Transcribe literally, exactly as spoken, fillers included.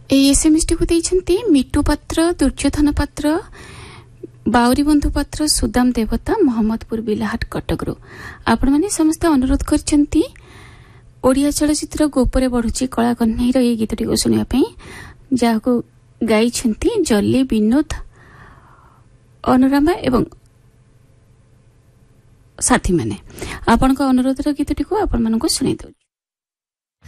এই ଏସଏମଏସ୍ টিକୁ ଦେଇଛନ୍ତି ମିଟୁ ପାତ୍ର, ଦୁର୍ଯ୍ୟୋଧନ ପାତ୍ର, ବାଉରୀ ବନ୍ଧୁ ପାତ୍ର, ସୁଦାମ ଦେବତା, ମହମ୍ମଦପୁର ବିଲାହାଟ କଟକରୁ। ଆପଣମାନେ ସମସ୍ତେ ଅନୁରୋଧ କରିଛନ୍ତି ଓଡ଼ିଆ ଚଳଚ୍ଚିତ୍ର ଗୋପରେ ବଢୁଛି କଳା କହ୍ନେଇର ଏହି ଗୀତଟିକୁ ଶୁଣିବା ପାଇଁ, ଯାହାକୁ ଗାଇଛନ୍ତି ଜଲି, ବିନୋଦ, ଅନୁରାମା ଏବଂ ସାଥୀମାନେ। ଆପଣଙ୍କ ଅନୁରୋଧର ଗୀତଟିକୁ ଆପଣମାନଙ୍କୁ ଶୁଣାଇ ଦେଉଛି।